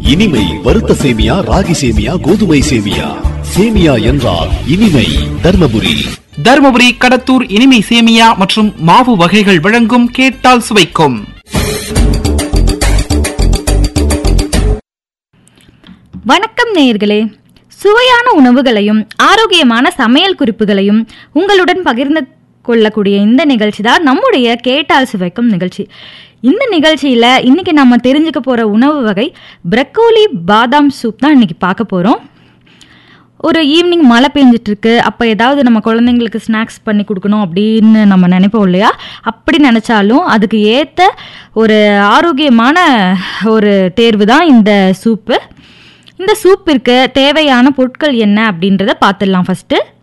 இனிமை வறுத்த சேமியா, ராகி சேமியா, கோதுமை சேமியா. சேமியா என்றால் இனிமை. தர்மபுரி, கடத்தூர் இனிமை சேமியா மற்றும் மாவு வகைகள் வழங்கும் கேட்டால் சுவைக்கும். வணக்கம் நேயர்களே. சுவையான உணவுகளையும் ஆரோக்கியமான சமையல் குறிப்புகளையும் உங்களுடன் பகிர்ந்து கொள்ளக்கூடிய இந்த நிகழ்ச்சி தான் நம்முடைய கேட்டால் சுவைக்கும் நிகழ்ச்சி. இந்த நிகழ்ச்சியில் இன்னைக்கு நம்ம தெரிஞ்சுக்க போகிற உணவு வகை ப்ரக்கோலி பாதாம் சூப் தான் இன்னைக்கு பார்க்க போகிறோம். ஒரு ஈவினிங் மழை பெஞ்சிட்ருக்கு, அப்போ ஏதாவது நம்ம குழந்தைங்களுக்கு ஸ்நாக்ஸ் பண்ணி கொடுக்கணும் அப்படின்னு நம்ம நினைப்போம் இல்லையா? அப்படி நினச்சாலும் அதுக்கு ஏற்ற ஒரு ஆரோக்கியமான ஒரு தேர்வு தான் இந்த சூப்பு. இந்த சூப்பிற்கு தேவையான பொருட்கள் என்ன அப்படின்றத பார்த்துடலாம். ஃபஸ்ட்டு